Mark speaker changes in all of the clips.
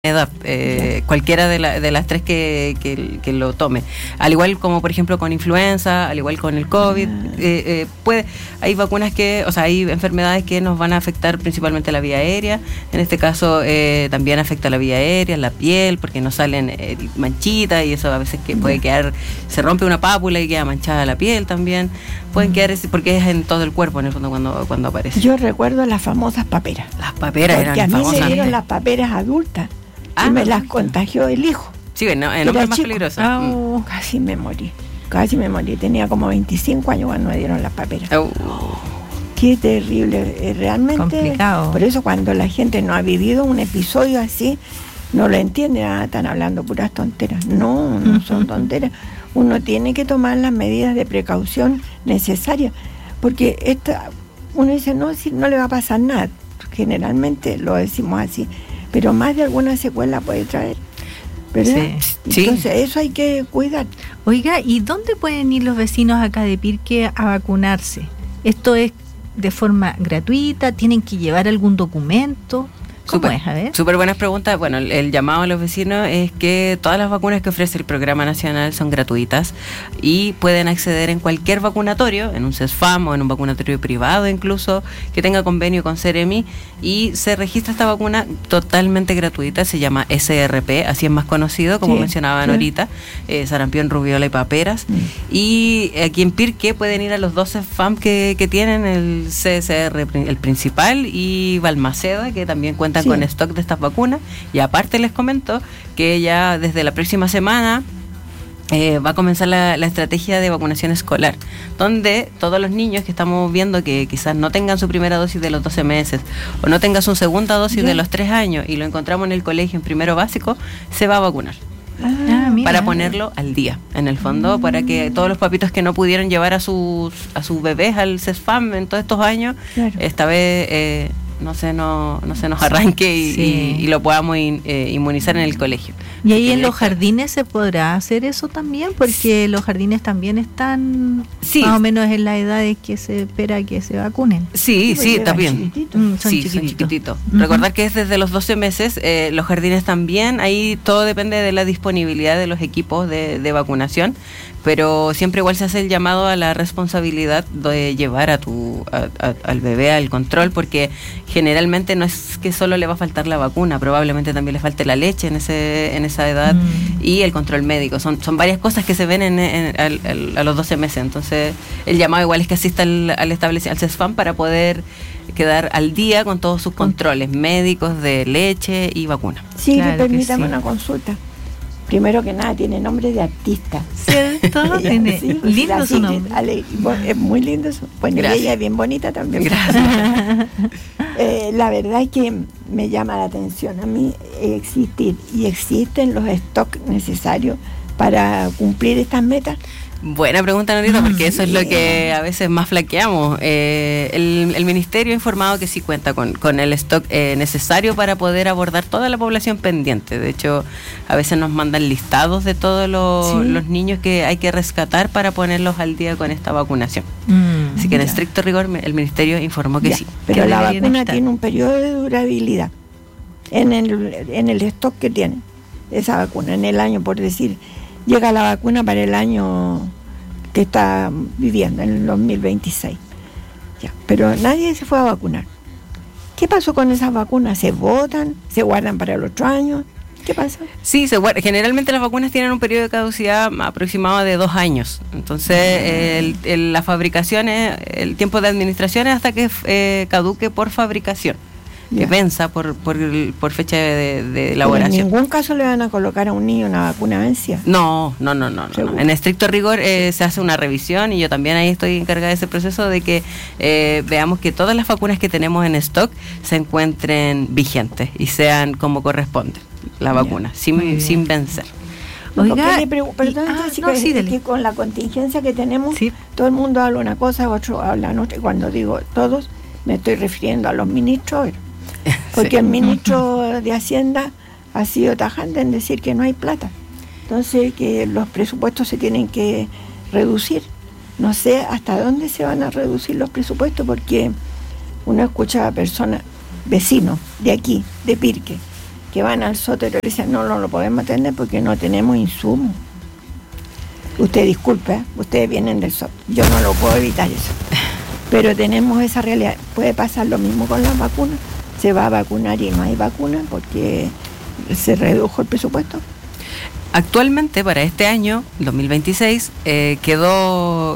Speaker 1: edad, cualquiera de las tres que lo tome, al igual como por ejemplo con influenza, al igual con el COVID, hay vacunas hay enfermedades que nos van a afectar principalmente la vía aérea. En este caso también afecta la vía aérea, la piel, porque nos salen manchitas y eso a veces que puede quedar, se rompe una pápula y queda manchada la piel también, pueden quedar, porque es en todo el cuerpo en el fondo cuando aparece.
Speaker 2: Yo recuerdo las famosas paperas.
Speaker 1: Las paperas
Speaker 2: porque
Speaker 1: eran famosas.
Speaker 2: A mí me dieron las paperas adultas. Y me las contagió el hijo.
Speaker 1: Sí, en hombres más peligrosos.
Speaker 2: Casi me morí. Tenía como 25 años cuando me dieron las paperas. Qué terrible, realmente.
Speaker 3: Complicado.
Speaker 2: Por eso cuando la gente no ha vivido un episodio así, no lo entiende. Están hablando puras tonteras. No son tonteras. Uno tiene que tomar las medidas de precaución necesarias. Porque uno dice, no le va a pasar nada. Generalmente lo decimos así. Pero más de alguna secuela puede traer, ¿verdad?
Speaker 3: Sí.
Speaker 2: Entonces eso hay que cuidar.
Speaker 3: Oiga, ¿y dónde pueden ir los vecinos acá de Pirque a vacunarse? ¿Esto es de forma gratuita? ¿Tienen que llevar algún documento? ¿Cómo es? A ver.
Speaker 1: Súper buenas preguntas. Bueno, el llamado a los vecinos es que todas las vacunas que ofrece el Programa Nacional son gratuitas y pueden acceder en cualquier vacunatorio, en un CESFAM o en un vacunatorio privado incluso, que tenga convenio con Ceremi, y se registra esta vacuna totalmente gratuita, se llama SRP, así es más conocido, como mencionaban ahorita, sarampión, rubiola y paperas. Y aquí en Pirque pueden ir a los 12 CESFAM que tienen, el CSR, el principal, y Balmaceda, que también cuentan con stock de estas vacunas. Y aparte les comento que ya desde la próxima semana va a comenzar la estrategia de vacunación escolar, donde todos los niños que estamos viendo que quizás no tengan su primera dosis de los 12 meses o no tengan su segunda dosis de los 3 años y lo encontramos en el colegio en primero básico, se va a vacunar. Para ponerlo al día, en el fondo, para que todos los papitos que no pudieron llevar a sus bebés al CESFAM en todos estos años, esta vez no se nos arranque y lo podamos inmunizar en el colegio.
Speaker 3: ¿Y ahí en los jardines se podrá hacer eso también? Porque los jardines también están más o menos en la edad de que se espera que se vacunen.
Speaker 1: Sí, también. Son chiquititos. Recordar que es desde los 12 meses, los jardines también, ahí todo depende de la disponibilidad de los equipos de vacunación, pero siempre igual se hace el llamado a la responsabilidad de llevar al bebé al control, porque generalmente no es que solo le va a faltar la vacuna, probablemente también le falte la leche en esa edad y el control médico. Son varias cosas que se ven a los 12 meses. Entonces el llamado igual es que asista al CESFAM para poder quedar al día con todos sus controles médicos de leche y vacuna.
Speaker 2: Sí, permítame una consulta. Primero que nada, tiene nombre de artista.
Speaker 3: ¿Cierto? Lindo su nombre.
Speaker 2: Es muy lindo eso. Bueno, y ella es bien bonita también.
Speaker 1: Gracias.
Speaker 2: La verdad es que me llama la atención a mí existen los stocks necesarios para cumplir estas metas.
Speaker 1: Buena pregunta, Norita, porque eso es lo que a veces más flaqueamos. El Ministerio ha informado que sí cuenta con el stock necesario para poder abordar toda la población pendiente. De hecho, a veces nos mandan listados de todos los niños que hay que rescatar para ponerlos al día con esta vacunación. Así que en estricto rigor el Ministerio informó que sí.
Speaker 2: Pero la vacuna tiene un periodo de durabilidad en el stock que tiene esa vacuna, en el año, por decir. Llega la vacuna para el año que está viviendo, en el 2026. Pero nadie se fue a vacunar. ¿Qué pasó con esas vacunas? ¿Se botan? ¿Se guardan para el otro año? ¿Qué pasa?
Speaker 1: Sí, generalmente las vacunas tienen un periodo de caducidad aproximado de 2 años. Entonces, la fabricación, el tiempo de administración es hasta que caduque por fabricación. Que venza por fecha de elaboración.
Speaker 2: ¿En ningún caso le van a colocar a un niño una vacuna vencida?
Speaker 1: No. En estricto rigor se hace una revisión y yo también ahí estoy encargada de ese proceso de que veamos que todas las vacunas que tenemos en stock se encuentren vigentes y sean como corresponde la vacuna, sin vencer.
Speaker 2: Oiga, que con la contingencia que tenemos, todo el mundo habla una cosa, otro habla otra, y cuando digo todos, me estoy refiriendo a los ministros, porque el ministro de Hacienda ha sido tajante en decir que no hay plata. Entonces, que los presupuestos se tienen que reducir. No sé hasta dónde se van a reducir los presupuestos, porque uno escucha a personas, vecinos de aquí, de Pirque, que van al sótero y dicen no lo podemos atender porque no tenemos insumos. Usted disculpe, ustedes vienen del sótero, yo no lo puedo evitar eso, pero tenemos esa realidad. Puede pasar lo mismo con las vacunas, se va a vacunar y no hay vacunas porque se redujo el presupuesto.
Speaker 1: Actualmente para este año 2026 quedó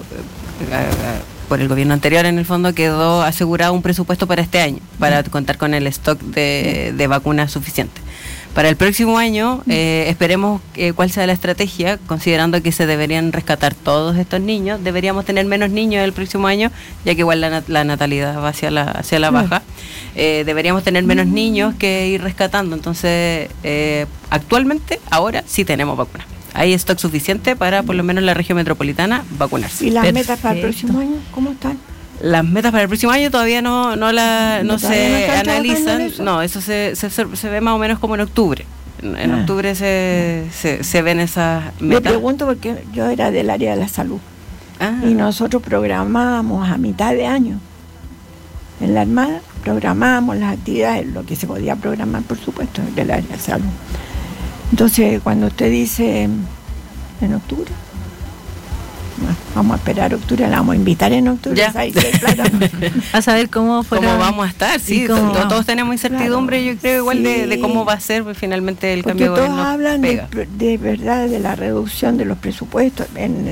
Speaker 1: por el gobierno anterior, en el fondo quedó asegurado un presupuesto para este año, para contar con el stock de vacunas suficiente. Para el próximo año esperemos cuál sea la estrategia, considerando que se deberían rescatar todos estos niños. Deberíamos tener menos niños el próximo año, ya que igual la natalidad va hacia la baja. Deberíamos tener menos niños que ir rescatando. Entonces, actualmente, ahora sí tenemos vacunas. Hay stock suficiente para, por lo menos en la región metropolitana, vacunarse.
Speaker 2: ¿Y las metas para el próximo año cómo están?
Speaker 1: Las metas para el próximo año todavía no se analizan. No, eso se ve más o menos como en octubre. En octubre se ven esas metas.
Speaker 2: Me pregunto porque yo era del área de la salud. Y nosotros programábamos a mitad de año. En la Armada programábamos las actividades, lo que se podía programar, por supuesto, del área de salud. Entonces, cuando usted dice en octubre, bueno, vamos a esperar octubre, la vamos a invitar en octubre.
Speaker 3: A saber cómo
Speaker 1: vamos a estar, sí. Todos tenemos incertidumbre, yo creo, igual de cómo va a ser finalmente el cambio de gobierno.
Speaker 2: Todos hablan de verdad de la reducción de los presupuestos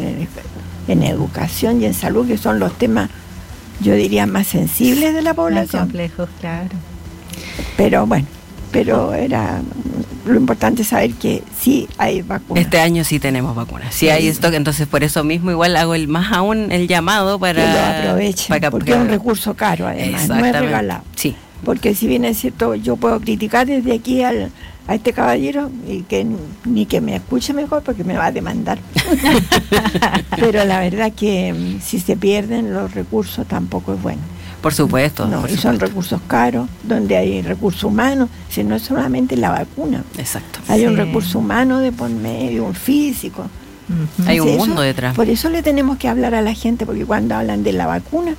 Speaker 2: en educación y en salud, que son los temas, yo diría, más sensibles de la población.
Speaker 3: Más complejos, claro.
Speaker 2: Pero bueno, era lo importante es saber que sí hay vacunas.
Speaker 1: Este año sí tenemos vacunas, sí hay stock, entonces por eso mismo igual hago el llamado para
Speaker 2: que lo aprovechen, porque es un recurso caro además, no es regalado.
Speaker 1: Sí.
Speaker 2: Porque si bien es cierto, yo puedo criticar desde aquí a este caballero y que ni que me escuche mejor porque me va a demandar. Pero la verdad que si se pierden los recursos tampoco es bueno.
Speaker 1: Por supuesto.
Speaker 2: No, y son recursos caros, donde hay recursos humanos, si no es solamente la vacuna.
Speaker 1: Exacto.
Speaker 2: Hay un recurso humano de por medio, un físico.
Speaker 1: Uh-huh. Hay un mundo detrás.
Speaker 2: Por eso le tenemos que hablar a la gente, porque cuando hablan de la vacuna,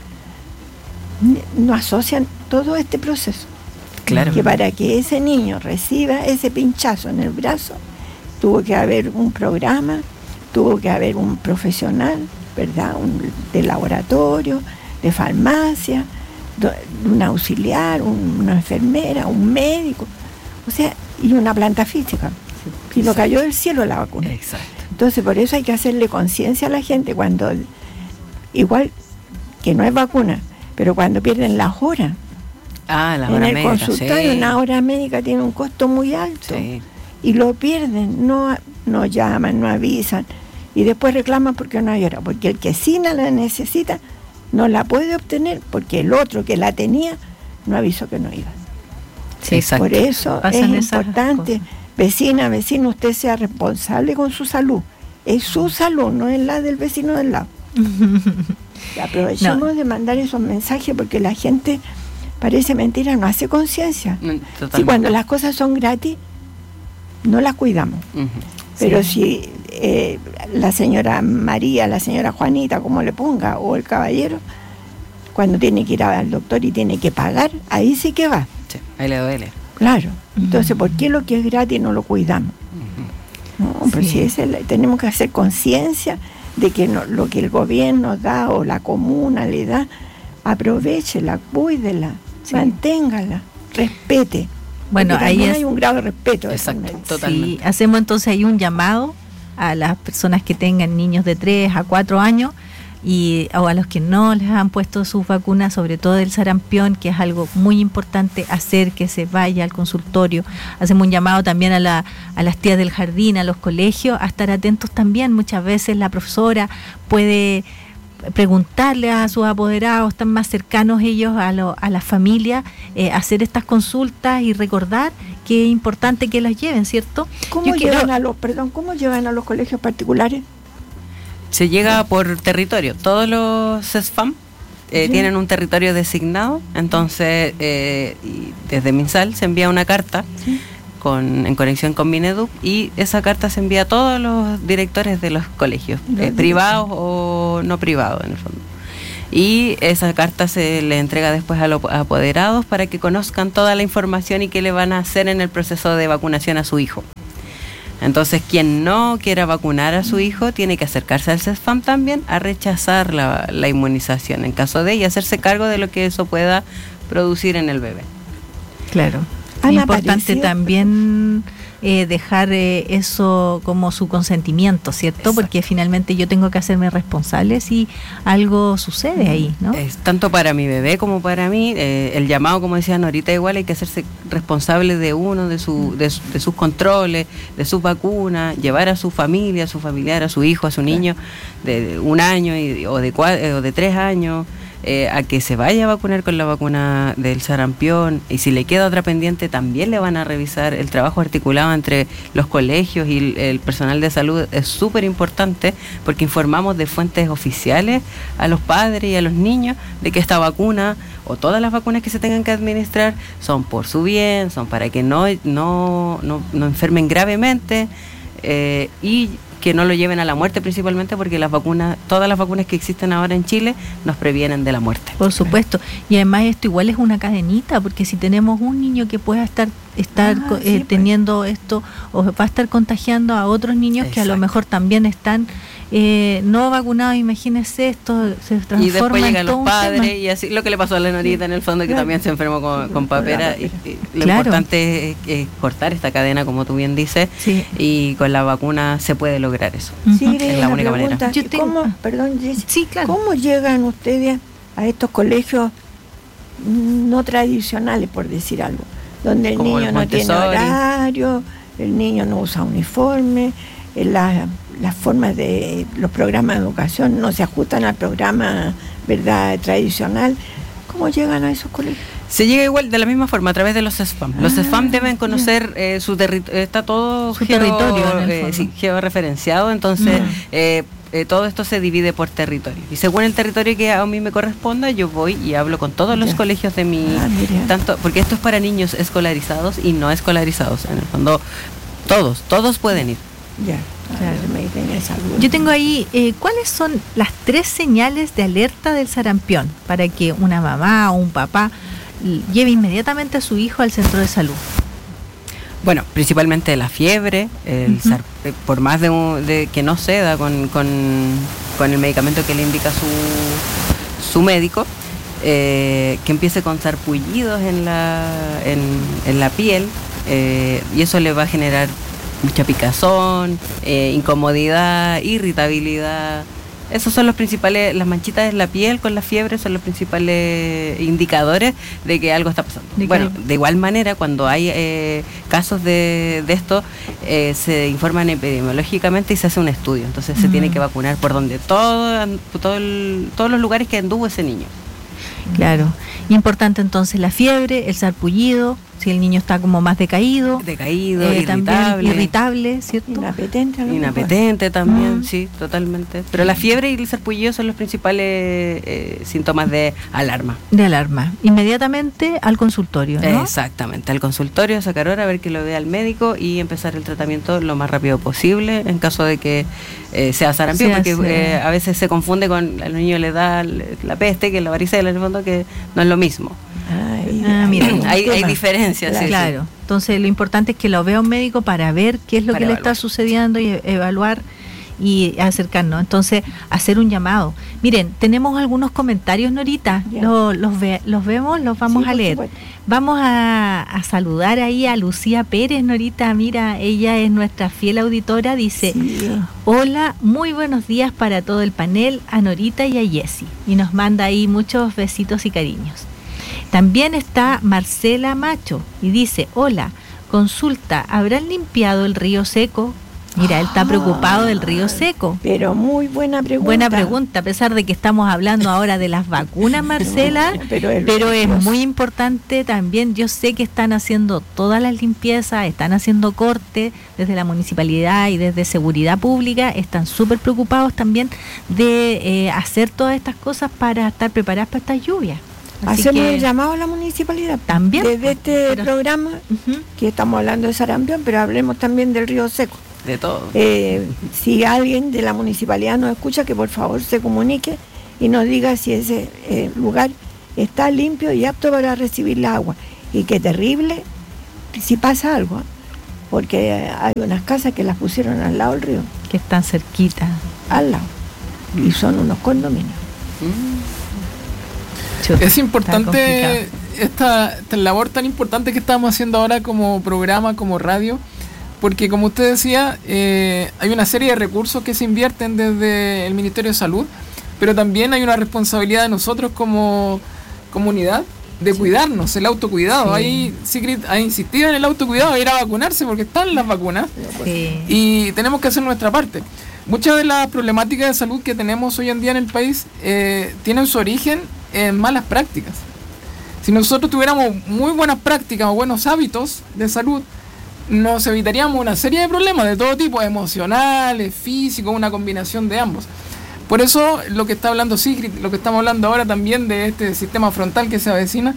Speaker 2: no asocian todo este proceso.
Speaker 1: Claro.
Speaker 2: Que para que ese niño reciba ese pinchazo en el brazo, tuvo que haber un programa, tuvo que haber un profesional, ¿verdad? De laboratorio, de farmacia, un auxiliar, una enfermera, un médico, o sea, y una planta física. Y no cayó del cielo la vacuna.
Speaker 1: Exacto.
Speaker 2: Entonces, por eso hay que hacerle conciencia a la gente cuando, igual que no es vacuna, pero cuando pierden las horas.
Speaker 1: Las horas
Speaker 2: en el consultorio, sí. Una hora médica tiene un costo muy alto.
Speaker 1: Sí.
Speaker 2: Y lo pierden, no llaman, no avisan. Y después reclaman porque no hay hora. Porque el que sí la necesita, no la puede obtener porque el otro que la tenía no avisó que no iba.
Speaker 1: Sí, exacto.
Speaker 2: Por eso es importante, vecino, usted sea responsable con su salud. Es su salud, no es la del vecino del lado. Aprovechemos de mandar esos mensajes porque la gente, parece mentira, no hace conciencia. Si cuando las cosas son gratis, no las cuidamos. Uh-huh. Pero si la señora María, la señora Juanita, como le ponga, o el caballero, cuando tiene que ir al doctor y tiene que pagar, ahí sí que va.
Speaker 1: Sí, ahí le duele.
Speaker 2: Claro. Entonces, ¿por qué lo que es gratis no lo cuidamos? No, pues sí. Tenemos que hacer conciencia de que lo que el gobierno da o la comuna le da, aprovéchela, cuídela, manténgala, respete.
Speaker 3: Bueno, ahí
Speaker 2: hay un grado de respeto.
Speaker 1: Exacto, totalmente.
Speaker 3: Sí, hacemos entonces ahí un llamado a las personas que tengan niños de 3 a 4 años o a los que no les han puesto sus vacunas, sobre todo del sarampión, que es algo muy importante hacer, que se vaya al consultorio. Hacemos un llamado también a las tías del jardín, a los colegios, a estar atentos también. Muchas veces la profesora puede preguntarle a sus apoderados, están más cercanos ellos a la familia, hacer estas consultas y recordar que es importante que las lleven, ¿cierto?
Speaker 2: ¿Cómo llevan a los colegios particulares?
Speaker 1: Se llega por territorio. Todos los CESFAM tienen un territorio designado, entonces desde MinSal se envía una carta en conexión con Mineduc, y esa carta se envía a todos los directores de los colegios, privados o no privados en el fondo. y esa carta se le entrega después a los apoderados para que conozcan toda la información y qué le van a hacer en el proceso de vacunación a su hijo. Entonces, quien no quiera vacunar a su hijo tiene que acercarse al CESFAM también a rechazar la inmunización en caso de y hacerse cargo de lo que eso pueda producir en el bebé.
Speaker 3: Claro. Es importante también dejar eso como su consentimiento, ¿cierto? Exacto. Porque finalmente yo tengo que hacerme responsable si algo sucede ahí, ¿no?
Speaker 1: Es tanto para mi bebé como para mí. El llamado, como decían ahorita, igual hay que hacerse responsable de uno, de sus controles, de sus vacunas, llevar a su familia, a su familiar, a su hijo, a su niño de 1 año o de 3 años. A que se vaya a vacunar con la vacuna del sarampión, y si le queda otra pendiente también le van a revisar. El trabajo articulado entre los colegios y el personal de salud es súper importante, porque informamos de fuentes oficiales a los padres y a los niños de que esta vacuna o todas las vacunas que se tengan que administrar son por su bien, son para que no enfermen gravemente y que no lo lleven a la muerte, principalmente porque todas las vacunas que existen ahora en Chile nos previenen de la muerte.
Speaker 3: Por supuesto, y además esto igual es una cadenita, porque si tenemos un niño que pueda estar teniendo esto, o va a estar contagiando a otros niños. Exacto. Que a lo mejor también están no vacunados, imagínense, esto se transforma.
Speaker 1: Y después llegan los padres y así, lo que le pasó a la Norita en el fondo, que también se enfermó con papera. Y lo importante es cortar esta cadena, como tú bien dices, y con la vacuna se puede lograr eso.
Speaker 2: Sí, es la única manera. Perdón, Jessy, ¿cómo llegan ustedes a estos colegios no tradicionales, por decir algo, donde el niño no tiene horario, el niño no usa uniforme, las formas de los programas de educación no se ajustan al programa, ¿verdad?, tradicional? ¿Cómo llegan a esos colegios?
Speaker 1: Se llega igual, de la misma forma, a través de los CESFAM. Los CESFAM deben conocer su territorio, está todo
Speaker 3: su territorio,
Speaker 1: georreferenciado, entonces todo esto se divide por territorio. Y según el territorio que a mí me corresponda, yo voy y hablo con todos los colegios de mi... tanto porque esto es para niños escolarizados y no escolarizados. En el fondo, todos pueden ir.
Speaker 3: Yo tengo ahí, ¿cuáles son las 3 señales de alerta del sarampión para que una mamá o un papá lleve inmediatamente a su hijo al centro de salud?
Speaker 1: Bueno, principalmente la fiebre, por más de que no ceda con el medicamento que le indica su médico, que empiece con sarpullidos en la piel, y eso le va a generar mucha picazón, incomodidad, irritabilidad. Esos son los principales, las manchitas en la piel con la fiebre son los principales indicadores de que algo está pasando. Bueno, de igual manera, cuando hay casos de esto, se informan epidemiológicamente y se hace un estudio. Entonces se tiene que vacunar por donde todos los lugares que anduvo ese niño.
Speaker 3: Claro. Importante entonces la fiebre, el sarpullido, si el niño está como más decaído, irritable, ¿cierto?
Speaker 1: Inapetente también, sí, totalmente. Pero la fiebre y el sarpullido son los principales síntomas de alarma.
Speaker 3: Inmediatamente al consultorio, ¿no?
Speaker 1: Exactamente, al consultorio, a sacar hora, a ver que lo vea el médico y empezar el tratamiento lo más rápido posible en caso de que sea sarampión, porque a veces se confunde con el niño le da la peste, que es la varicela, en el fondo, que no es lo mismo. Hay diferencias.
Speaker 3: Claro. Sí. Entonces lo importante es que lo vea un médico para ver qué es lo que le está sucediendo y evaluar y acercarnos. Entonces, hacer un llamado. Miren, tenemos algunos comentarios, Norita. Los vemos, los vamos a leer. Vamos a saludar ahí a Lucía Pérez, Norita. Mira, ella es nuestra fiel auditora. Dice, hola, muy buenos días para todo el panel, a Norita y a Jessy. Y nos manda ahí muchos besitos y cariños. También está Marcela Macho y dice, hola, consulta, ¿habrán limpiado el río seco? Mira, él está preocupado del río seco.
Speaker 2: Pero muy buena pregunta.
Speaker 3: Buena pregunta, a pesar de que estamos hablando ahora de las vacunas, Marcela, pero es muy importante también. Yo sé que están haciendo todas las limpiezas, están haciendo corte desde la municipalidad y desde Seguridad Pública, están súper preocupados también de hacer todas estas cosas para estar preparadas para estas lluvias.
Speaker 2: Hacemos el llamado a la municipalidad
Speaker 3: también
Speaker 2: desde este programa, que estamos hablando de sarampión, pero hablemos también del río seco.
Speaker 1: De todo.
Speaker 2: Si alguien de la municipalidad nos escucha, que por favor se comunique y nos diga si ese lugar está limpio y apto para recibir la agua. Y qué terrible si pasa algo, porque hay unas casas que las pusieron al lado del río.
Speaker 3: Que están cerquita.
Speaker 2: Al lado. Y son unos condominios.
Speaker 4: Es importante esta labor tan importante que estamos haciendo ahora como programa, como radio, porque como usted decía, hay una serie de recursos que se invierten desde el Ministerio de Salud, pero también hay una responsabilidad de nosotros como comunidad de cuidarnos, el autocuidado. Sí. Ahí Sigrid ha insistido en el autocuidado, de ir a vacunarse porque están las vacunas, y tenemos que hacer nuestra parte. Muchas de las problemáticas de salud que tenemos hoy en día en el país tienen su origen en malas prácticas. Si nosotros tuviéramos muy buenas prácticas o buenos hábitos de salud, nos evitaríamos una serie de problemas de todo tipo, emocionales, físicos, una combinación de ambos. Por eso lo que está hablando Sigrid, lo que estamos hablando ahora también de este sistema frontal que se avecina,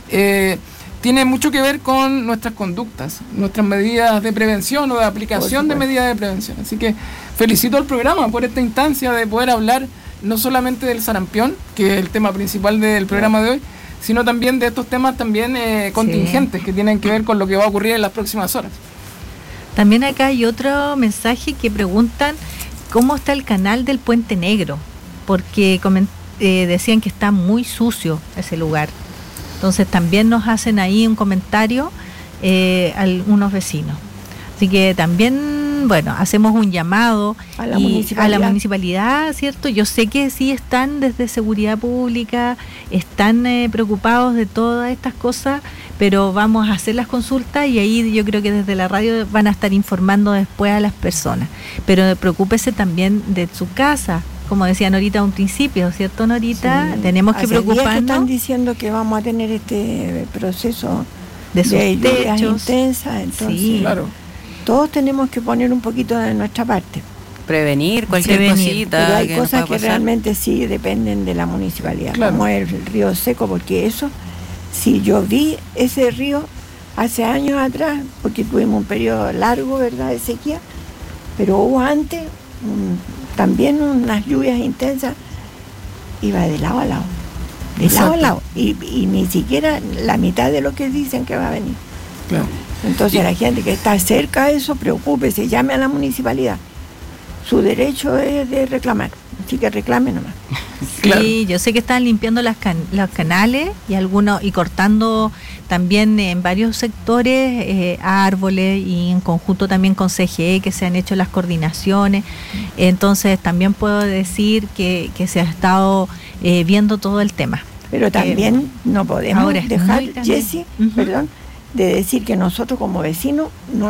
Speaker 4: tiene mucho que ver con nuestras conductas, nuestras medidas de prevención o de aplicación de medidas de prevención. Así que felicito al programa por esta instancia de poder hablar no solamente del sarampión, que es el tema principal del programa de hoy, sino también de estos temas también contingentes que tienen que ver con lo que va a ocurrir en las próximas horas.
Speaker 3: También acá hay otro mensaje que preguntan cómo está el canal del Puente Negro, porque decían que está muy sucio ese lugar. Entonces también nos hacen ahí un comentario unos vecinos. Así que también, bueno, hacemos un llamado a la municipalidad, ¿cierto? Yo sé que sí están desde Seguridad Pública, están preocupados de todas estas cosas, pero vamos a hacer las consultas y ahí yo creo que desde la radio van a estar informando después a las personas. Pero preocúpese también de su casa, como decía Norita a un principio, ¿cierto, Norita? Sí. Tenemos que preocuparnos.
Speaker 2: Que están diciendo que vamos a tener este proceso de lluvias intensas, entonces
Speaker 4: sí, claro.
Speaker 2: Todos tenemos que poner un poquito de nuestra parte.
Speaker 1: Prevenir cualquier cosita.
Speaker 2: Pero hay cosas que realmente sí dependen de la municipalidad, claro, como el río seco, porque eso, si yo vi ese río hace años atrás, porque tuvimos un periodo largo, ¿verdad?, de sequía, pero hubo antes también unas lluvias intensas, iba de lado a lado, de lado a lado, y ni siquiera la mitad de lo que dicen que va a venir.
Speaker 4: Claro.
Speaker 2: Entonces la gente que está cerca de eso, preocúpese, llame a la municipalidad. Su derecho es de reclamar, así que reclame nomás.
Speaker 3: Claro. Sí, yo sé que están limpiando los canales y cortando también en varios sectores árboles, y en conjunto también con CGE que se han hecho las coordinaciones. Entonces también puedo decir que se ha estado viendo todo el tema.
Speaker 2: Pero también no podemos dejar, Jessy, perdón, de decir que nosotros como vecinos no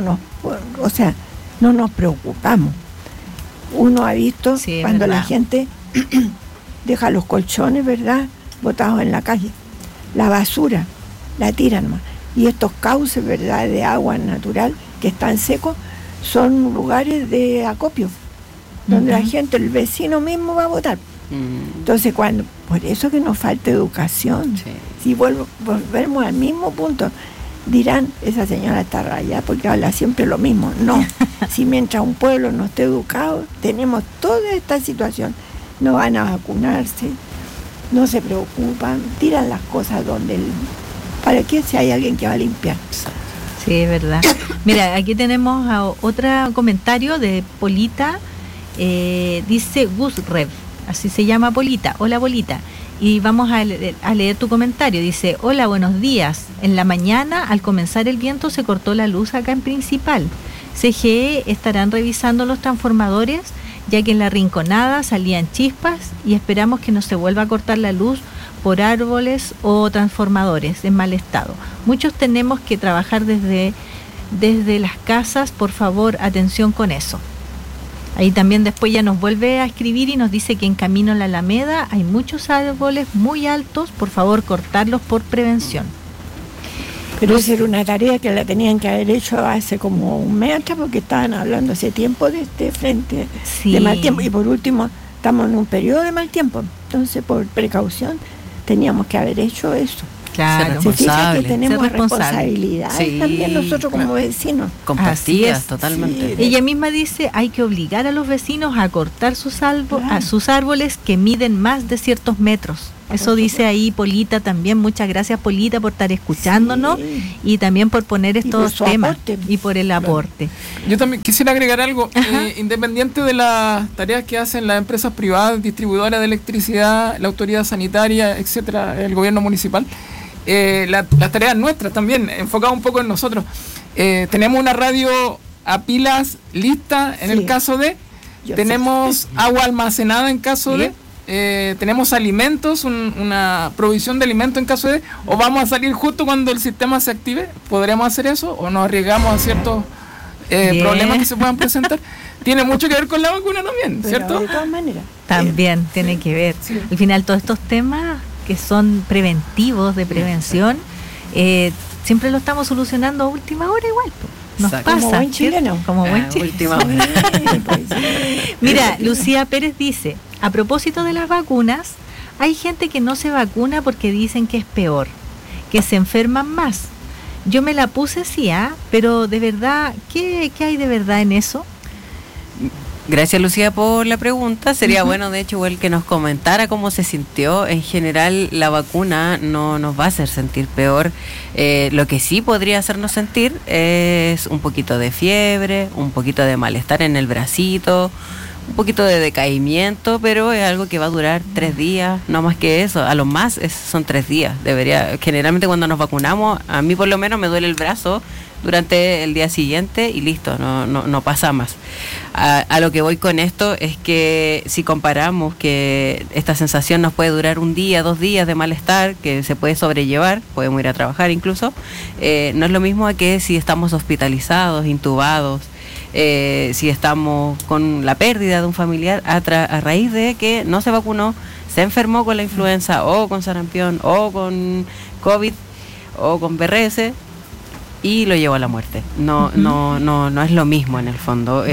Speaker 2: nos preocupamos. Uno ha visto cuando la gente deja los colchones, ¿verdad?, botados en la calle, la basura la tiran más, y estos cauces, ¿verdad?, de agua natural que están secos, son lugares de acopio donde la gente, el vecino mismo va a botar. Entonces por eso que nos falta educación. Si volvemos al mismo punto, dirán, esa señora está rayada porque habla siempre lo mismo. No, si mientras un pueblo no esté educado, tenemos toda esta situación. No van a vacunarse, no se preocupan, tiran las cosas donde... ¿Para qué si hay alguien que va a limpiar?
Speaker 3: Sí, es verdad. Mira, aquí tenemos otro comentario de Polita, dice Gus Rev, así se llama Polita. Hola, Polita. Y vamos a leer tu comentario. Dice: hola, buenos días. En la mañana, al comenzar el viento, se cortó la luz acá en Principal. CGE estarán revisando los transformadores, ya que en la Rinconada salían chispas, y esperamos que no se vuelva a cortar la luz por árboles o transformadores en mal estado. Muchos tenemos que trabajar desde las casas. Por favor, atención con eso. Ahí también después ya nos vuelve a escribir y nos dice que en camino a la Alameda hay muchos árboles muy altos, por favor cortarlos por prevención.
Speaker 2: Pero esa era una tarea que la tenían que haber hecho hace como un mes atrás, porque estaban hablando hace tiempo de este frente de mal tiempo, y por último estamos en un periodo de mal tiempo, entonces por precaución teníamos que haber hecho eso.
Speaker 3: Claro,
Speaker 2: se fija que tenemos responsabilidades también nosotros como vecinos.
Speaker 1: Compartidas totalmente.
Speaker 3: Sí. Ella misma dice, hay que obligar a los vecinos a cortar sus árboles que miden más de ciertos metros. Eso dice ahí Polita también. Muchas gracias, Polita, por estar escuchándonos y también por poner estos temas y por el aporte.
Speaker 4: Yo también quisiera agregar algo. Independiente de las tareas que hacen las empresas privadas, distribuidoras de electricidad, la autoridad sanitaria, etcétera, el gobierno municipal, las tareas nuestras también, enfocadas un poco en nosotros. Tenemos una radio a pilas lista en el caso de, tenemos agua almacenada en caso de, tenemos alimentos, una provisión de alimentos en caso de, o vamos a salir justo cuando el sistema se active. ¿Podremos hacer eso o nos arriesgamos a ciertos problemas que se puedan presentar? Tiene mucho que ver con la vacuna también, ¿cierto?
Speaker 2: De todas maneras.
Speaker 3: También tiene que ver. Sí. Al final todos estos temas que son preventivos, de prevención, siempre lo estamos solucionando a última hora igual. Nos pasa,
Speaker 2: como buen chileno.
Speaker 3: Como buen chileno. Mira, Lucía Pérez dice, a propósito de las vacunas, hay gente que no se vacuna porque dicen que es peor, que se enferman más. Yo me la puse sí, pero de verdad, ¿qué hay de verdad en eso?
Speaker 1: Gracias, Lucía, por la pregunta. Sería bueno, de hecho, igual que nos comentara cómo se sintió. En general, la vacuna no nos va a hacer sentir peor. Lo que sí podría hacernos sentir es un poquito de fiebre, un poquito de malestar en el bracito, un poquito de decaimiento, pero es algo que va a durar 3 días, no más que eso. A lo más son 3 días. Generalmente cuando nos vacunamos, a mí por lo menos me duele el brazo durante el día siguiente y listo, no pasa más. A lo que voy con esto es que si comparamos que esta sensación nos puede durar 1 día, 2 días de malestar, que se puede sobrellevar, podemos ir a trabajar incluso, no es lo mismo a que si estamos hospitalizados, intubados, si estamos con la pérdida de un familiar a raíz de que no se vacunó, se enfermó con la influenza o con sarampión o con COVID o con BRS y lo llevó a la muerte. No es lo mismo en el fondo.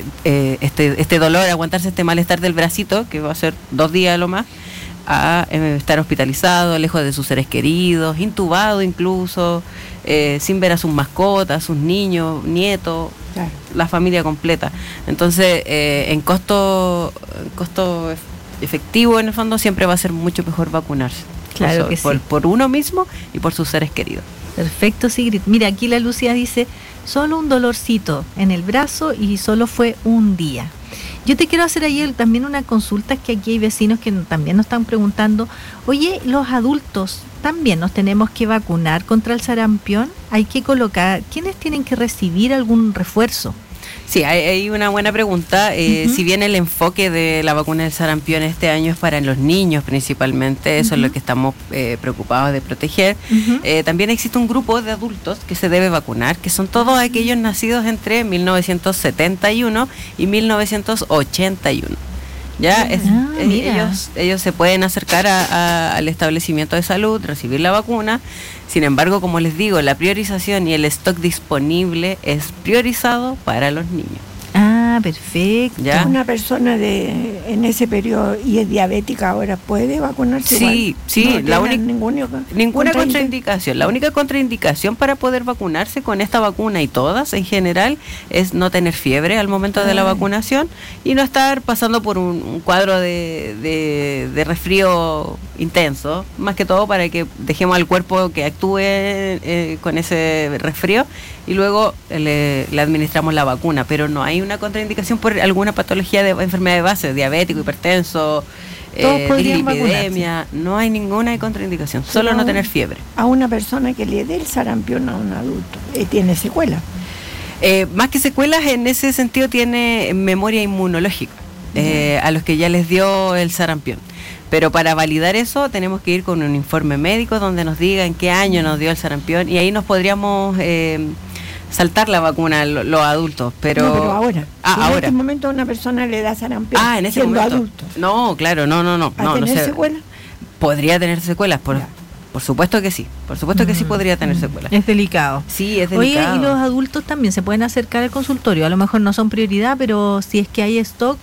Speaker 1: Este dolor, aguantarse este malestar del bracito, que va a ser 2 días a lo más, a estar hospitalizado, lejos de sus seres queridos, intubado incluso, sin ver a sus mascotas, sus niños, nietos, claro, la familia completa. Entonces, en costo efectivo, en el fondo, siempre va a ser mucho mejor vacunarse.
Speaker 3: Claro que sí.
Speaker 1: Por uno mismo y por sus seres queridos.
Speaker 3: Perfecto, Sigrid. Mira, aquí la Lucía dice, solo un dolorcito en el brazo y solo fue 1 día. Yo te quiero hacer ahí también una consulta, que aquí hay vecinos que también nos están preguntando, oye, los adultos también nos tenemos que vacunar contra el sarampión, hay que colocar, ¿quiénes tienen que recibir algún refuerzo?
Speaker 1: Sí, hay una buena pregunta. Si bien el enfoque de la vacuna del sarampión este año es para los niños principalmente, eso es lo que estamos preocupados de proteger, también existe un grupo de adultos que se debe vacunar, que son todos aquellos nacidos entre 1971 y 1981. ¿Ya? Ellos se pueden acercar al establecimiento de salud, recibir la vacuna. Sin embargo, como les digo, la priorización y el stock disponible es priorizado para los niños.
Speaker 3: Ah, perfecto.
Speaker 2: ¿Ya? ¿Una persona en ese periodo y es diabética ahora puede vacunarse?
Speaker 1: Sí,
Speaker 2: no
Speaker 1: ninguna contraindicación. La única contraindicación para poder vacunarse con esta vacuna y todas en general es no tener fiebre al momento de la vacunación y no estar pasando por un cuadro de resfrío intenso, más que todo para que dejemos al cuerpo que actúe con ese resfrío y luego le administramos la vacuna, pero no hay una contraindicación por alguna patología de enfermedad de base, diabético, hipertenso, dislipidemia, no hay ninguna contraindicación, solo no tener fiebre.
Speaker 2: A una persona que le dé el sarampión a un adulto, ¿tiene secuelas?
Speaker 1: Más que secuelas, en ese sentido tiene memoria inmunológica, a los que ya les dio el sarampión. Pero para validar eso tenemos que ir con un informe médico donde nos diga en qué año nos dio el sarampión y ahí nos podríamos saltar la vacuna a los adultos. Pero
Speaker 2: ahora.
Speaker 1: Ahora.
Speaker 2: En este momento una persona le da sarampión
Speaker 1: en ese
Speaker 2: siendo
Speaker 1: momento.
Speaker 2: adulto.
Speaker 1: No, claro, no.
Speaker 2: ¿Va a tener secuelas?
Speaker 1: Podría tener secuelas, por supuesto que sí. Por supuesto que sí podría tener secuelas.
Speaker 3: Es delicado.
Speaker 1: Sí, es delicado.
Speaker 3: Oye, y los adultos también se pueden acercar al consultorio. A lo mejor no son prioridad, pero si es que hay stock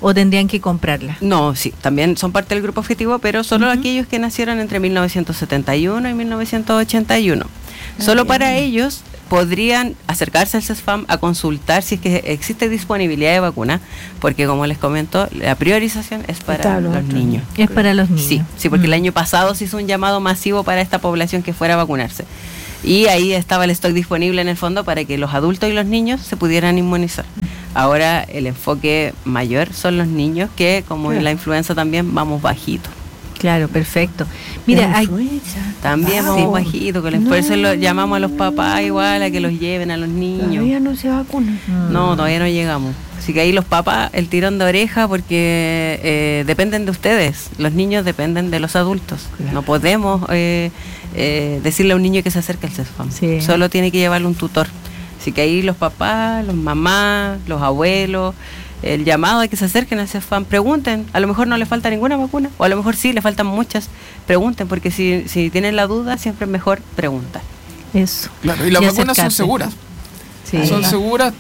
Speaker 3: ¿O tendrían que comprarla?
Speaker 1: No, sí, también son parte del grupo objetivo, pero solo aquellos que nacieron entre 1971 y 1981. Solo para ellos podrían acercarse al CESFAM a consultar si es que existe disponibilidad de vacuna, porque como les comento, la priorización es para los niños.
Speaker 3: Es para los niños.
Speaker 1: Sí, porque el año pasado se hizo un llamado masivo para esta población que fuera a vacunarse. Y ahí estaba el stock disponible en el fondo para que los adultos y los niños se pudieran inmunizar. Ahora el enfoque mayor son los niños, que como en la influenza también vamos bajito.
Speaker 3: Claro, perfecto. Mira,
Speaker 1: también vamos bajito, por eso llamamos a los papás igual a que los lleven a los niños.
Speaker 2: Todavía no se vacunan.
Speaker 1: No, todavía no llegamos. Así que ahí los papás, el tirón de oreja, porque dependen de ustedes. Los niños dependen de los adultos. Claro. No podemos decirle a un niño que se acerque al CESFAM. Sí. Solo tiene que llevarle un tutor. Así que ahí los papás, los mamás, los abuelos, el llamado de que se acerquen al CESFAM, pregunten. A lo mejor no le falta ninguna vacuna, o a lo mejor sí, le faltan muchas. Pregunten, porque si tienen la duda, siempre es mejor preguntar.
Speaker 3: Eso.
Speaker 4: Claro, y las vacunas son seguras. Sí. Son seguras,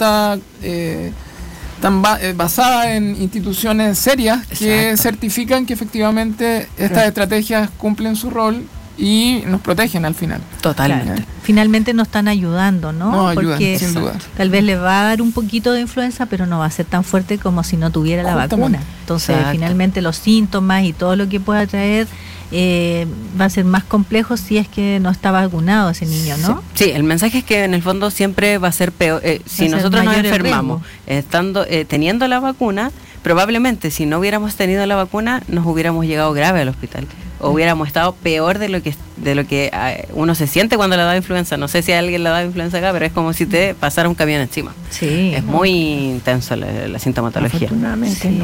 Speaker 4: están basadas en instituciones serias que certifican que efectivamente estas estrategias cumplen su rol y nos protegen al final.
Speaker 1: Totalmente.
Speaker 3: Claro. Finalmente nos están ayudando, ¿no?
Speaker 4: Nos ayudan, sin duda.
Speaker 3: Tal vez les va a dar un poquito de influenza, pero no va a ser tan fuerte como si no tuviera la vacuna. Entonces, finalmente los síntomas y todo lo que pueda traer va a ser más complejo si es que no está vacunado ese niño, ¿no?
Speaker 1: Sí, el mensaje es que en el fondo siempre va a ser peor. Si nosotros nos enfermamos teniendo la vacuna, probablemente si no hubiéramos tenido la vacuna nos hubiéramos llegado grave al hospital, o hubiéramos estado peor de lo que uno se siente cuando le da influenza. No sé si a alguien le da influenza acá, pero es como si te pasara un camión encima.
Speaker 3: Sí,
Speaker 1: es muy intenso la sintomatología.
Speaker 2: Afortunadamente
Speaker 3: sí.
Speaker 2: no.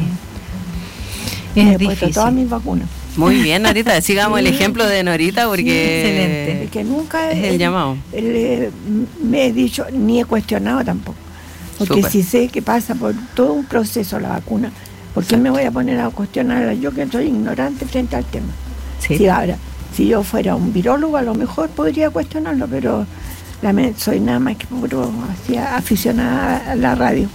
Speaker 3: Es difícil.
Speaker 2: Todas mis vacunas.
Speaker 1: Muy bien, Norita, sigamos el ejemplo de Norita, porque
Speaker 3: excelente.
Speaker 2: Que nunca
Speaker 1: es el llamado.
Speaker 2: Me he dicho, ni he cuestionado tampoco, porque si sé que pasa por todo un proceso la vacuna, ¿por qué me voy a poner a cuestionarla yo, que soy ignorante frente al tema? Sí. Ahora, si yo fuera un virólogo, a lo mejor podría cuestionarlo, pero soy nada más que puro aficionada a la radio.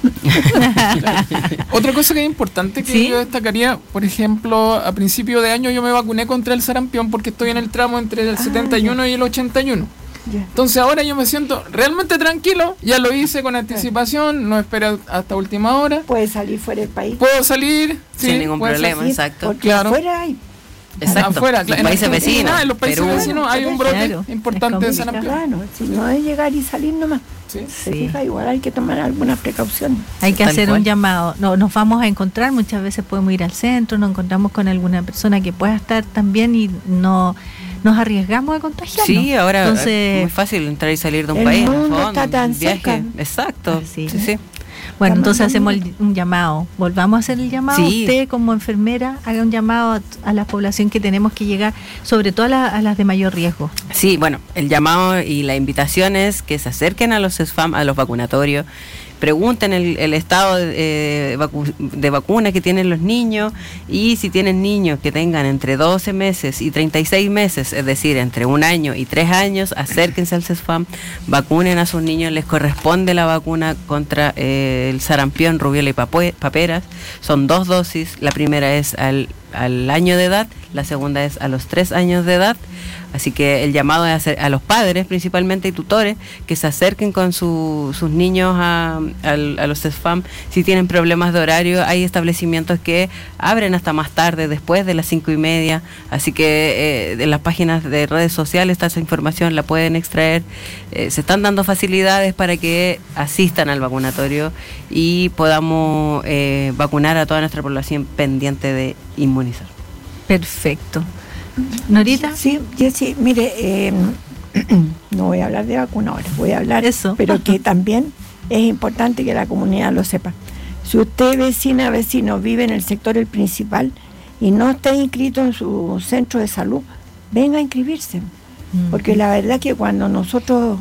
Speaker 4: Otra cosa que es importante que yo destacaría, por ejemplo, a principio de año yo me vacuné contra el sarampión porque estoy en el tramo entre el 71 y el 81. Entonces ahora yo me siento realmente tranquilo, ya lo hice con anticipación, no espero hasta última hora.
Speaker 2: ¿Puedes salir fuera del país?
Speaker 4: Puedo salir
Speaker 1: sin ningún problema, exacto.
Speaker 2: Porque afuera hay.
Speaker 1: Exacto.
Speaker 4: Afuera,
Speaker 1: en los países vecinos.
Speaker 4: En los países vecinos hay un brote importante de sarampión.
Speaker 2: Claro, si no es llegar y salir nomás. Igual hay que tomar algunas precauciones.
Speaker 3: Hay que hacer un llamado. Nos vamos a encontrar, muchas veces podemos ir al centro, nos encontramos con alguna persona que pueda estar también y no nos arriesgamos a contagiarnos.
Speaker 1: Sí, ahora es muy fácil entrar y salir de un país.
Speaker 2: No está tan cerca.
Speaker 1: Exacto.
Speaker 3: Sí. Bueno, entonces hacemos un llamado. Volvamos a hacer el llamado. Usted como enfermera haga un llamado a la población que tenemos que llegar, sobre todo a las de mayor riesgo.
Speaker 1: Sí, bueno, el llamado y la invitación es que se acerquen a los CESFAM, a los vacunatorios, pregunten el estado de vacuna que tienen los niños, y si tienen niños que tengan entre 12 meses y 36 meses, es decir, entre 1 año y 3 años, acérquense al CESFAM, vacunen a sus niños, les corresponde la vacuna contra el sarampión, rubiola y paperas. Son 2 dosis, la primera es al año de edad, la segunda es a los 3 años de edad. Así que el llamado es a los padres principalmente y tutores que se acerquen con sus niños a los CESFAM. Si tienen problemas de horario, hay establecimientos que abren hasta más tarde, después de las 5:30. Así que en las páginas de redes sociales esa información la pueden extraer. Se están dando facilidades para que asistan al vacunatorio y podamos vacunar a toda nuestra población pendiente de inmunizar.
Speaker 3: Perfecto. ¿Norita?
Speaker 2: Sí, mire, no voy a hablar de vacuna ahora, voy a hablar, pero que también es importante que la comunidad lo sepa. Si usted, vecino, vive en el sector el principal y no está inscrito en su centro de salud, venga a inscribirse. Porque la verdad que cuando nosotros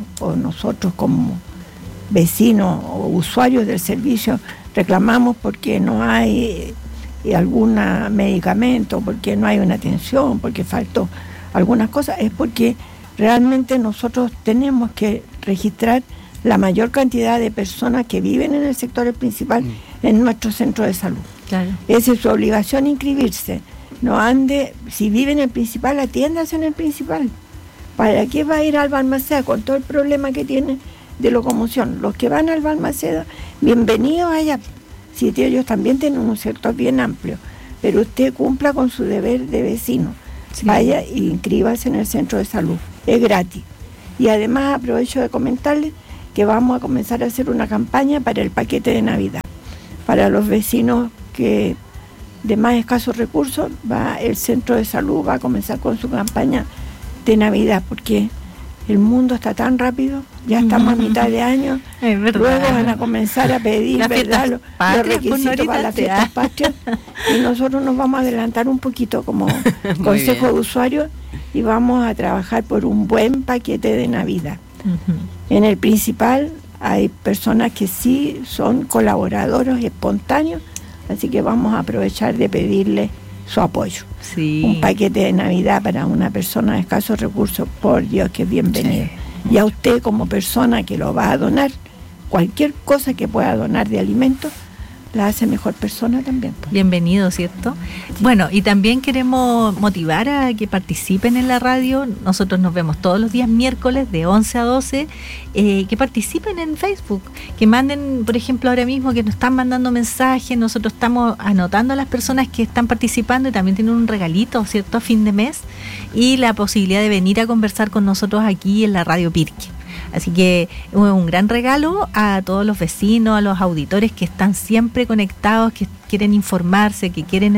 Speaker 2: como vecinos o usuarios del servicio reclamamos porque no hay algún medicamento, porque no hay una atención, porque faltó algunas cosas, es porque realmente nosotros tenemos que registrar la mayor cantidad de personas que viven en el sector principal en nuestro centro de salud. Claro. Esa es su obligación, inscribirse. No ande, si vive en el Principal, atiéndase en el Principal. ¿Para qué va a ir al Balmaceda con todo el problema que tiene de locomoción? Los que van al Balmaceda, bienvenidos allá. Si ellos también tienen un sector bien amplio, pero usted cumpla con su deber de vecino. Sí. Vaya e inscríbase en el centro de salud. Es gratis. Y además aprovecho de comentarles que vamos a comenzar a hacer una campaña para el paquete de Navidad. Para los vecinos que de más escasos recursos, el centro de salud va a comenzar con su campaña de Navidad, porque el mundo está tan rápido, ya estamos a mitad de año, luego van a comenzar a pedir, ¿verdad?, los requisitos para las fiestas patrias, y nosotros nos vamos a adelantar un poquito como consejo de usuarios y vamos a trabajar por un buen paquete de Navidad. En el Principal hay personas que sí son colaboradores espontáneos, así que vamos a aprovechar de pedirle su apoyo. Sí. Un paquete de Navidad para una persona de escasos recursos, por Dios, que es bienvenido. Sí. Y a usted como persona que lo va a donar, cualquier cosa que pueda donar de alimentos, la hace mejor persona también.
Speaker 3: Bienvenido, ¿cierto? Sí. Bueno, y también queremos motivar a que participen en la radio. Nosotros nos vemos todos los días miércoles de 11 a 12. Que participen en Facebook, que manden, por ejemplo, ahora mismo que nos están mandando mensajes. Nosotros estamos anotando a las personas que están participando y también tienen un regalito, ¿cierto?, a fin de mes, y la posibilidad de venir a conversar con nosotros aquí en la Radio Pirque. Así que un gran regalo a todos los vecinos, a los auditores que están siempre conectados, que quieren informarse, que quieren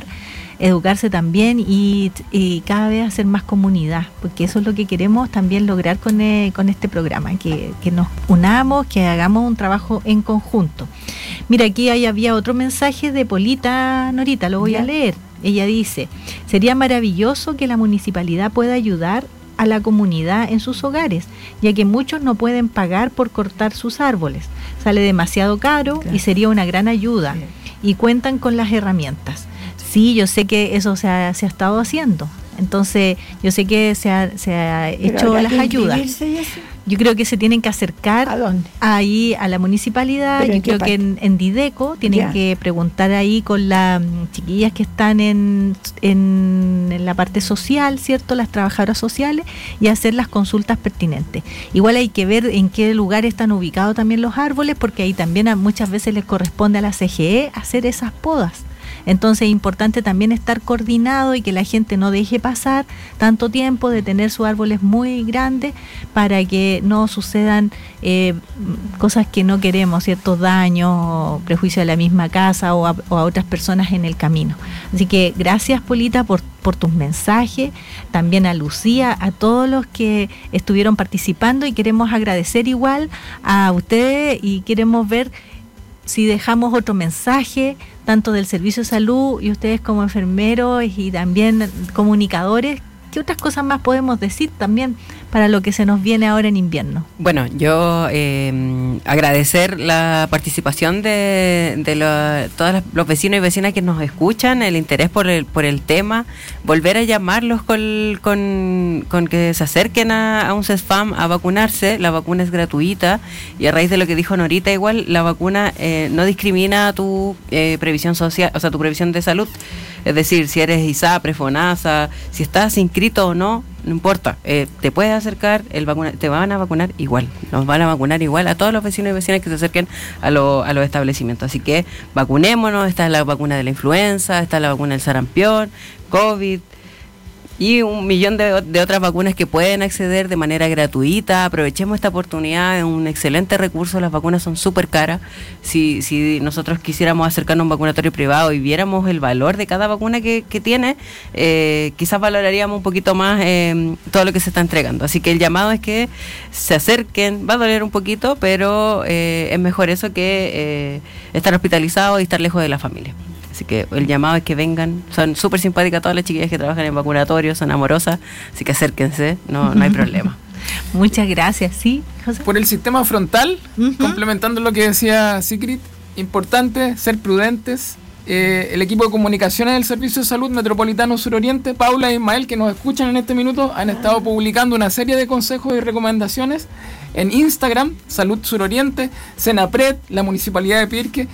Speaker 3: educarse también y cada vez hacer más comunidad, porque eso es lo que queremos también lograr con este programa, que nos unamos, que hagamos un trabajo en conjunto. Mira, aquí había otro mensaje de Polita Norita, lo voy a leer. Ella dice: sería maravilloso que la municipalidad pueda ayudar a la comunidad en sus hogares, ya que muchos no pueden pagar por cortar sus árboles. Sale demasiado caro, claro, y sería una gran ayuda. Sí. Y cuentan con las herramientas. Sí, yo sé que eso se ha estado haciendo. Entonces, yo sé que se ha hecho las ayudas. Yo creo que se tienen que acercar ahí a la municipalidad. Yo creo que en Dideco tienen que preguntar ahí con las chiquillas que están en la parte social, ¿cierto?, las trabajadoras sociales, y hacer las consultas pertinentes. Igual hay que ver en qué lugar están ubicados también los árboles, porque ahí también muchas veces les corresponde a la CGE hacer esas podas. Entonces es importante también estar coordinado y que la gente no deje pasar tanto tiempo de tener sus árboles muy grandes para que no sucedan cosas que no queremos, ciertos daños o prejuicios a la misma casa o a otras personas en el camino. Así que gracias, Polita, por tus mensajes, también a Lucía, a todos los que estuvieron participando, y queremos agradecer igual a ustedes y queremos ver si dejamos otro mensaje, tanto del Servicio de Salud y ustedes como enfermeros y también comunicadores. ¿Qué otras cosas más podemos decir también para lo que se nos viene ahora en invierno?
Speaker 1: Bueno, yo agradecer la participación de todos los vecinos y vecinas que nos escuchan, el interés por el tema, volver a llamarlos con que se acerquen a un CESFAM a vacunarse. La vacuna es gratuita y a raíz de lo que dijo Norita, igual la vacuna no discrimina tu previsión social, o sea, tu previsión de salud. Es decir, si eres ISAPRE, FONASA, si estás inscrito o no importa, te puedes acercar, te van a vacunar igual, nos van a vacunar igual a todos los vecinos y vecinas que se acerquen a los establecimientos. Así que vacunémonos. Está la vacuna de la influenza, está la vacuna del sarampión, COVID y un millón de otras vacunas que pueden acceder de manera gratuita. Aprovechemos esta oportunidad, es un excelente recurso. Las vacunas son súper caras. Si nosotros quisiéramos acercarnos a un vacunatorio privado y viéramos el valor de cada vacuna que tiene, quizás valoraríamos un poquito más todo lo que se está entregando. Así que el llamado es que se acerquen. Va a doler un poquito, pero es mejor eso que estar hospitalizado y estar lejos de la familia. Así que el llamado es que vengan. Son súper simpáticas todas las chiquillas que trabajan en vacunatorios, son amorosas, así que acérquense, no hay problema.
Speaker 3: Muchas gracias. Sí, José.
Speaker 4: Por el sistema frontal, complementando lo que decía Sigrid, importante ser prudentes. El equipo de comunicaciones del Servicio de Salud Metropolitano Suroriente, Paula e Ismael, que nos escuchan en este minuto, han estado publicando una serie de consejos y recomendaciones en Instagram, Salud Suroriente, Senapred, la Municipalidad de Pirque.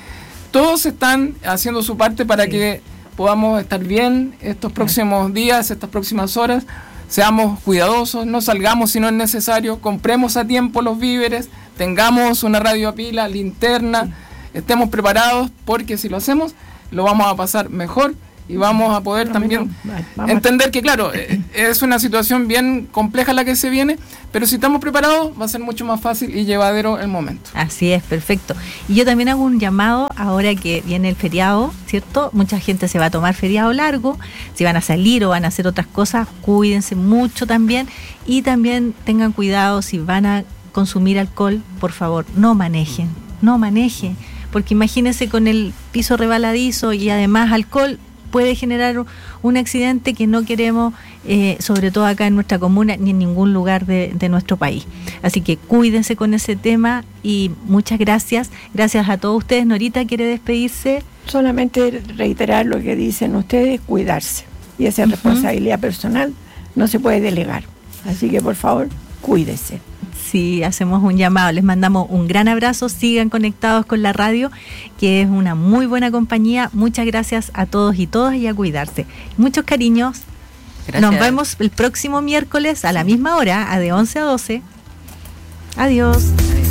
Speaker 4: todos están haciendo su parte para que podamos estar bien estos próximos días, estas próximas horas. Seamos cuidadosos, no salgamos si no es necesario, compremos a tiempo los víveres, tengamos una radio a pila, linterna, estemos preparados, porque si lo hacemos, lo vamos a pasar mejor y vamos a poder también entender que, claro, es una situación bien compleja la que se viene, pero si estamos preparados va a ser mucho más fácil y llevadero el momento.
Speaker 3: Así es, perfecto. Y yo también hago un llamado ahora que viene el feriado, ¿cierto? Mucha gente se va a tomar feriado largo, si van a salir o van a hacer otras cosas, cuídense mucho también, y también tengan cuidado si van a consumir alcohol, por favor, no manejen, porque imagínense con el piso rebaladizo y además alcohol, puede generar un accidente que no queremos, sobre todo acá en nuestra comuna ni en ningún lugar de nuestro país. Así que cuídense con ese tema y muchas gracias. Gracias a todos ustedes. Norita, ¿quiere despedirse?
Speaker 2: Solamente reiterar lo que dicen ustedes, cuidarse. Y esa responsabilidad personal no se puede delegar. Así que por favor, cuídese.
Speaker 3: Sí, hacemos un llamado, les mandamos un gran abrazo, sigan conectados con la radio, que es una muy buena compañía. Muchas gracias a todos y todas y a cuidarse. Muchos cariños. Gracias. Nos vemos el próximo miércoles a la misma hora, de 11 a 12. Adiós.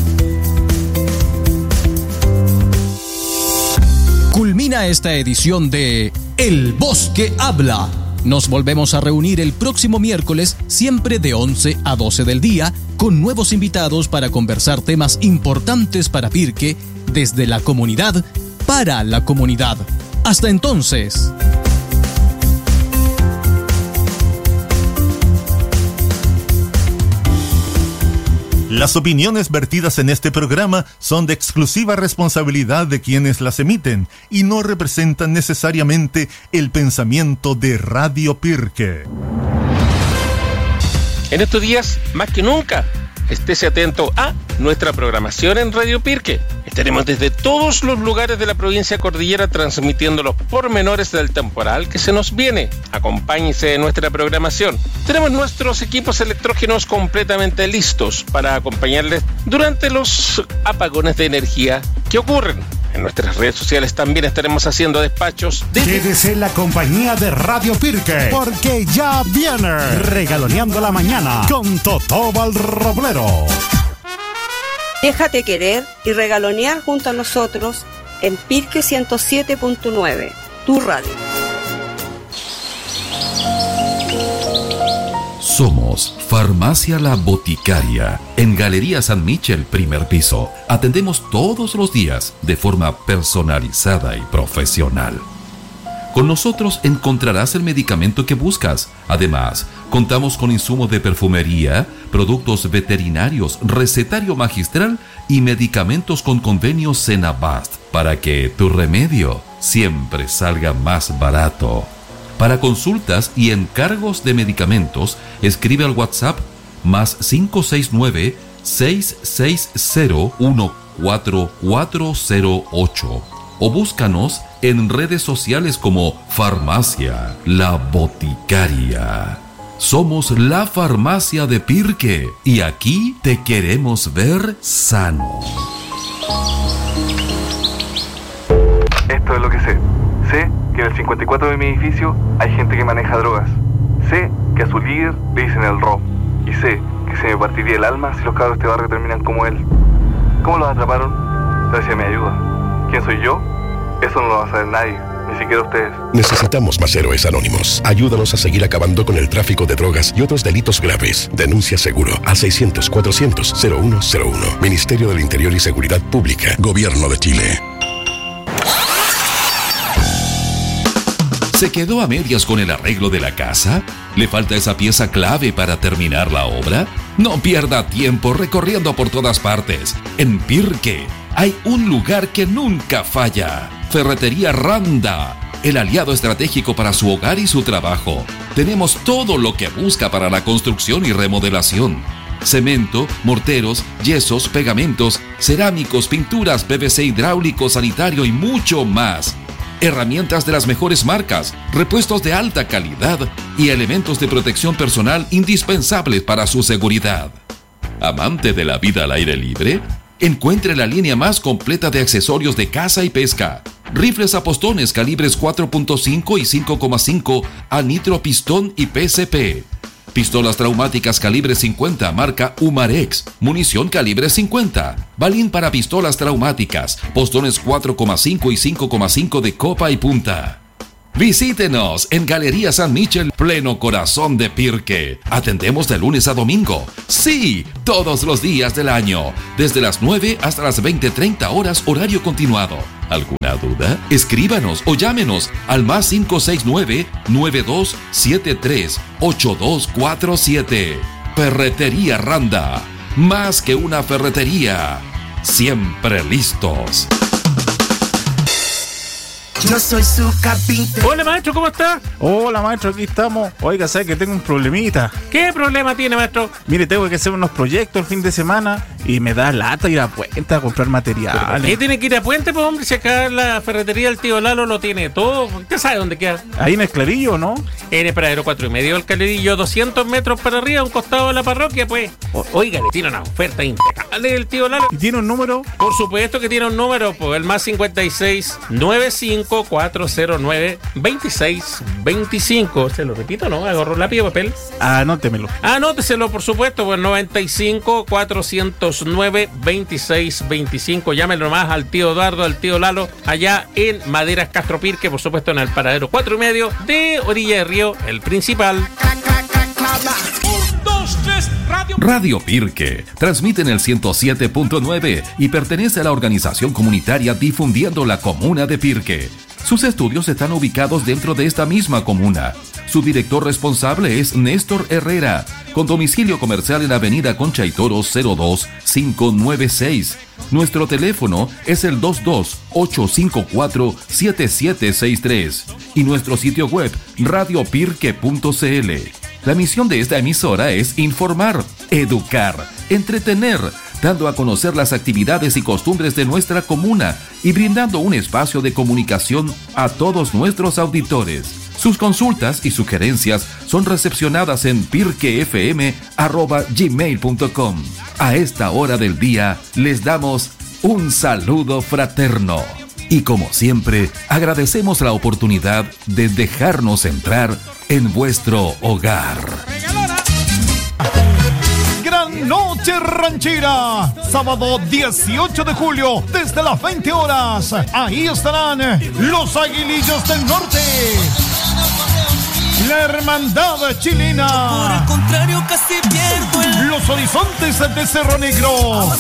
Speaker 5: Culmina esta edición de El Bosque Habla. Nos volvemos a reunir el próximo miércoles, siempre de 11 a 12 del día, con nuevos invitados para conversar temas importantes para Pirque, desde la comunidad, para la comunidad. Hasta entonces.
Speaker 6: Las opiniones vertidas en este programa son de exclusiva responsabilidad de quienes las emiten y no representan necesariamente el pensamiento de Radio Pirque.
Speaker 7: En estos días, más que nunca, estése atento a nuestra programación en Radio Pirque. Estaremos desde todos los lugares de la provincia cordillera transmitiendo los pormenores del temporal que se nos viene. Acompáñese de nuestra programación. Tenemos nuestros equipos electrógenos completamente listos para acompañarles durante los apagones de energía que ocurren. En nuestras redes sociales también estaremos haciendo despachos.
Speaker 8: Quédese en la compañía de Radio Pirque, porque ya viene Regaloneando la Mañana con Totóbal Roblero.
Speaker 9: Déjate querer y regalonear junto a nosotros en Pirque 107.9, tu radio.
Speaker 10: Somos Farmacia La Boticaria, en Galería San Michel, primer piso. Atendemos todos los días de forma personalizada y profesional. Con nosotros encontrarás el medicamento que buscas. Además, contamos con insumos de perfumería, productos veterinarios, recetario magistral y medicamentos con convenio Senabast para que tu remedio siempre salga más barato. Para consultas y encargos de medicamentos, escribe al WhatsApp +569 660 14408 o búscanos en redes sociales como Farmacia La Boticaria. Somos la farmacia de Pirque y aquí te queremos ver sano.
Speaker 11: Esto es lo que sé. Sé que en el 54 de mi edificio hay gente que maneja drogas. Sé que a su líder le dicen el Rob. Y sé que se me partiría el alma si los cabros de este barrio terminan como él. ¿Cómo los atraparon? Gracias a mi ayuda. ¿Quién soy yo? Eso no lo va a saber nadie, ni siquiera ustedes.
Speaker 12: Necesitamos más héroes anónimos. Ayúdanos a seguir acabando con el tráfico de drogas y otros delitos graves. Denuncia seguro al 600-400-0101. Ministerio del Interior y Seguridad Pública. Gobierno de Chile.
Speaker 10: ¿Se quedó a medias con el arreglo de la casa? ¿Le falta esa pieza clave para terminar la obra? No pierda tiempo recorriendo por todas partes. En Pirque hay un lugar que nunca falla. Ferretería Randa, el aliado estratégico para su hogar y su trabajo. Tenemos todo lo que busca para la construcción y remodelación. Cemento, morteros, yesos, pegamentos, cerámicos, pinturas, PVC hidráulico, sanitario y mucho más. Herramientas de las mejores marcas, repuestos de alta calidad y elementos de protección personal indispensables para su seguridad. ¿Amante de la vida al aire libre? Encuentre la línea más completa de accesorios de caza y pesca. Rifles a postones calibres 4.5 y 5.5 a nitro pistón y PCP. Pistolas traumáticas calibre 50 marca Umarex. Munición calibre 50. Balín para pistolas traumáticas. Postones 4.5 y 5.5 de copa y punta. Visítenos en Galería San Michel, pleno corazón de Pirque. Atendemos de lunes a domingo. Sí, todos los días del año. Desde las 9 hasta las 20:30 horas horario continuado. ¿Alguna duda? Escríbanos o llámenos al más 569-9273-8247. Ferretería Randa. Más que una ferretería. Siempre listos.
Speaker 13: Yo soy su carpintero.
Speaker 14: Hola, maestro, ¿cómo está?
Speaker 15: Hola, maestro, aquí estamos. Oiga, ¿sabe que tengo un problemita?
Speaker 14: ¿Qué problema tiene, maestro?
Speaker 15: Mire, tengo que hacer unos proyectos el fin de semana y me da lata ir a Puente a comprar material.
Speaker 14: ¿Qué tiene que ir a Puente, pues, hombre? Si acá la ferretería del tío Lalo lo tiene todo. ¿Usted sabe dónde queda?
Speaker 15: Ahí en el Clarillo, ¿no?
Speaker 14: En el Paradero 4,5 del Clarillo, 200 metros para arriba, a un costado de la parroquia, pues. Oiga, le tiene una oferta impecable el tío Lalo.
Speaker 15: ¿Y tiene un número?
Speaker 14: Por supuesto que tiene un número, pues, el más 56-95-409-2625. Se lo repito, ¿no? Agarro lápiz y papel.
Speaker 15: Anótemelo.
Speaker 14: Anóteselo, por supuesto, pues 95-409-2625. Llámenlo nomás al tío Eduardo, al tío Lalo, allá en Maderas Castro Pirque, por supuesto, en el Paradero 4,5 de Orilla de Río, el principal.
Speaker 10: Radio Pirque transmite en el 107.9 y pertenece a la organización comunitaria Difundiendo la Comuna de Pirque. Sus estudios están ubicados dentro de esta misma comuna. Su director responsable es Néstor Herrera, con domicilio comercial en Avenida Concha y Toros 02596. Nuestro teléfono es el 22-854-7763 y nuestro sitio web radiopirque.cl. La misión de esta emisora es informar, educar, entretener, dando a conocer las actividades y costumbres de nuestra comuna y brindando un espacio de comunicación a todos nuestros auditores. Sus consultas y sugerencias son recepcionadas en pirquefm@gmail.com. A esta hora del día les damos un saludo fraterno. Y como siempre, agradecemos la oportunidad de dejarnos entrar en vuestro hogar.
Speaker 16: Gran Noche Ranchera, sábado 18 de julio, desde las 20 horas. Ahí estarán los Aguilillos del Norte, la Hermandad Chilena,
Speaker 13: Por el contrario, casi pierdo
Speaker 16: los Horizontes de Cerro Negro,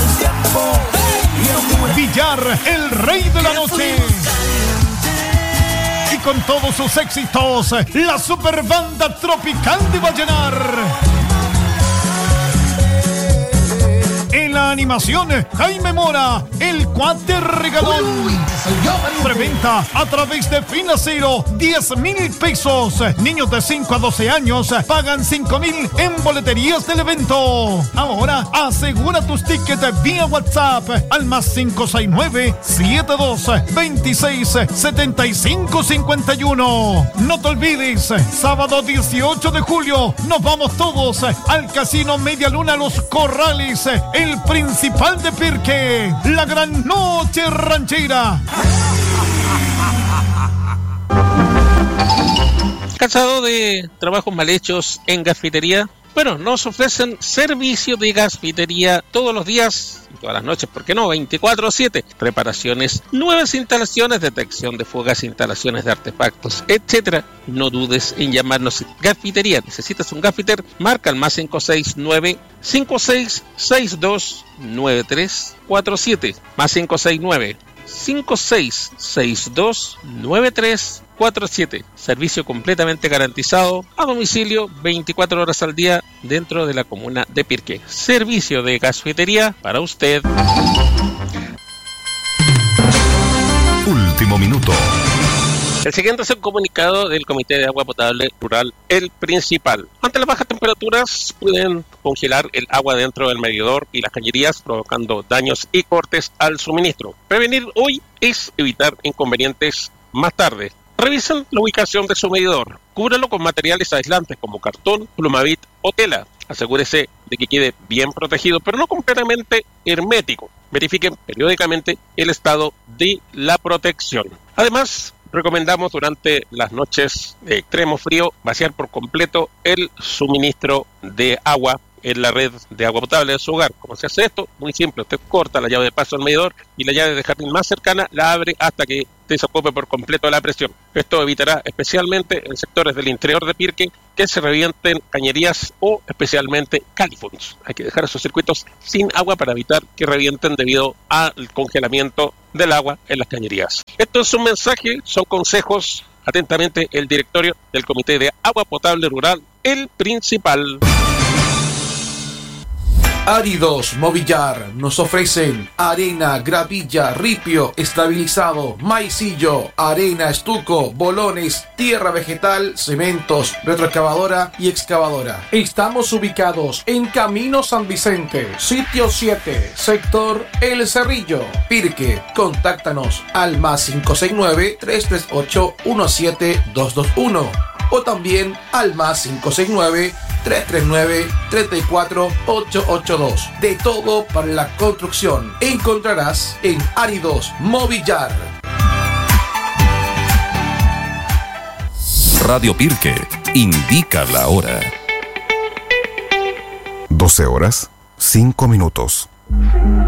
Speaker 16: Villar, el Rey de la Noche. Y con todos sus éxitos, la super banda tropical de Vallenar. En la animación, Jaime Mora, el Cuate Regalón. Preventa a través de Finacero, 10,000 pesos. Niños de 5 a 12 años pagan 5,000 en boleterías del evento. Ahora asegura tus tickets vía WhatsApp al más 569-7226-7551. No te olvides, sábado 18 de julio, nos vamos todos al Casino Media Luna Los Corrales, el principal de Pirque, la Gran Noche Ranchera.
Speaker 7: ¿Cansado de trabajos mal hechos en gasfitería? Bueno, nos ofrecen servicio de gasfitería todos los días, todas las noches, ¿por qué no? 24/7. Reparaciones, nuevas instalaciones, detección de fugas, instalaciones de artefactos, etc. No dudes en llamarnos. Gasfitería. ¿Necesitas un gasfiter? Marca el más 569-5662-9347. Más 569-5662-9347. Servicio completamente garantizado, a domicilio, 24 horas al día, dentro de la comuna de Pirque. Servicio de gasfitería para usted.
Speaker 12: Último minuto.
Speaker 7: El siguiente es el comunicado del Comité de Agua Potable Rural, el principal. Ante las bajas temperaturas pueden congelar el agua dentro del medidor y las cañerías, provocando daños y cortes al suministro. Prevenir hoy es evitar inconvenientes más tarde. Revisen la ubicación de su medidor. Cúbralo con materiales aislantes como cartón, plumavit o tela. asegúrese de que quede bien protegido, pero no completamente hermético. Verifiquen periódicamente el estado de la protección. Además, recomendamos durante las noches de extremo frío vaciar por completo el suministro de agua en la red de agua potable de su hogar. ¿Cómo se hace esto? Muy simple. Usted corta la llave de paso del medidor y la llave de jardín más cercana la abre hasta que desocupe por completo la presión. Esto evitará especialmente en sectores del interior de Pirque que se revienten cañerías o especialmente californios. Hay que dejar esos circuitos sin agua para evitar que revienten debido al congelamiento del agua en las cañerías. Esto es un mensaje, son consejos. Atentamente, el directorio del Comité de Agua Potable Rural, el principal.
Speaker 17: Áridos Movillar nos ofrecen arena, gravilla, ripio, estabilizado, maicillo, arena, estuco, bolones, tierra vegetal, cementos, retroexcavadora y excavadora. Estamos ubicados en Camino San Vicente, sitio 7, sector El Cerrillo, Pirque. Contáctanos al +569 338 17221 o también al +569 339 34882. De todo para la construcción encontrarás en Áridos Movillar.
Speaker 10: Radio Pirque indica la hora.
Speaker 12: 12 horas, 5 minutos.